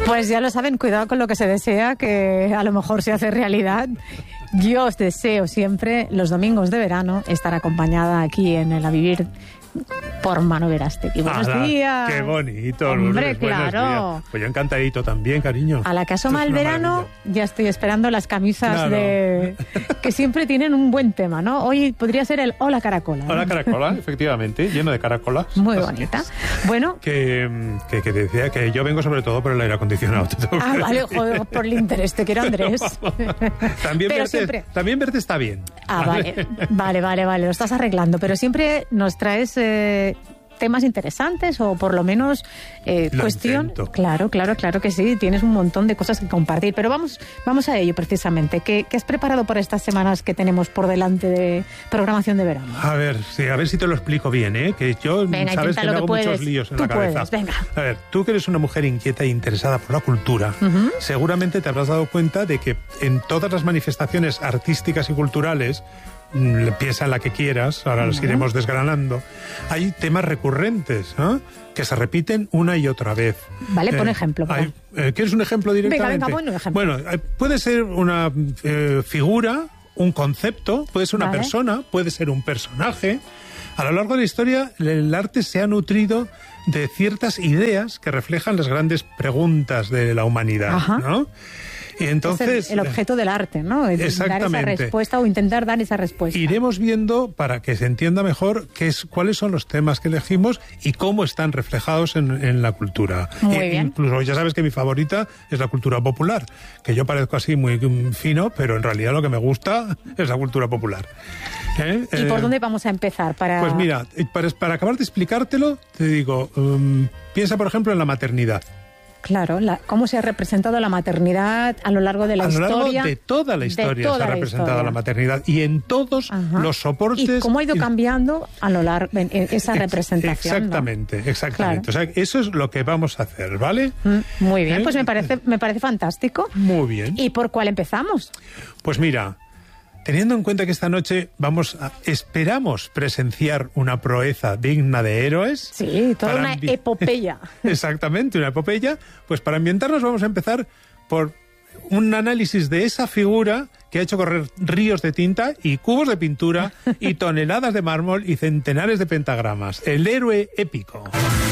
Pues ya lo saben, cuidado con lo que se desea, que a lo mejor se hace realidad. Yo os deseo siempre, los domingos de verano, estar acompañada aquí en el A Vivir por Manu Verástegui. Buenos días. Qué bonito, Hombre, Lourdes, buenos claro. días. Pues yo encantadito también, cariño. A la que asoma el verano, maravilla. ya estoy esperando las camisas Claro. que siempre tienen un buen tema, ¿no? Hoy podría ser el Hola Caracola. ¿no? Hola, caracola, efectivamente, lleno de caracolas. Muy Así bonita. es. Bueno. Que decía que yo vengo sobre todo por el aire acondicionado. Vale, joder, por el interés, te quiero, Andrés. También, Pero verte, siempre... también verte está bien. Vale, lo estás arreglando, pero siempre nos traes temas interesantes o por lo menos cuestión. Intento. Claro que sí, tienes un montón de cosas que compartir, pero vamos a ello precisamente. ¿Qué has preparado para estas semanas que tenemos por delante de programación de verano? A ver si te lo explico bien, ¿eh? Que yo, venga, sabes que me hago muchos líos en la cabeza. Venga. A ver, tú que eres una mujer inquieta e interesada por la cultura, seguramente te habrás dado cuenta de que en todas las manifestaciones artísticas y culturales, piensa en la que quieras, ahora las iremos desgranando, hay temas recurrentes, ¿no?, que se repiten una y otra vez. Vale, pon ejemplo. ¿Quieres un ejemplo directamente? Venga, pon un ejemplo. Bueno, puede ser una figura, un concepto, puede ser una persona, puede ser un personaje. A lo largo de la historia, el arte se ha nutrido de ciertas ideas que reflejan las grandes preguntas de la humanidad, ¿no? Y entonces, es el objeto del arte, ¿no? Dar esa respuesta o intentar dar esa respuesta. Iremos viendo, para que se entienda mejor, cuáles son los temas que elegimos y cómo están reflejados en la cultura. Muy bien. Incluso ya sabes que mi favorita es la cultura popular, que yo parezco así muy fino, pero en realidad lo que me gusta es la cultura popular. ¿Y por dónde vamos a empezar? Pues mira, para acabar de explicártelo, te digo, piensa por ejemplo en la maternidad. Claro, cómo se ha representado la maternidad a lo largo de la historia. A lo largo de toda la historia se ha representado la maternidad y en todos los soportes. ¿Y cómo ha ido cambiando a lo largo esa representación? Exactamente, ¿no? exactamente. Claro. O sea, eso es lo que vamos a hacer, ¿vale? Muy bien, pues me parece fantástico. Muy bien. ¿Y por cuál empezamos? Pues mira, teniendo en cuenta que esta noche esperamos presenciar una proeza digna de héroes. Sí, toda una epopeya. Exactamente, una epopeya. Pues para ambientarnos vamos a empezar por un análisis de esa figura que ha hecho correr ríos de tinta y cubos de pintura y toneladas de mármol y centenares de pentagramas. El héroe épico.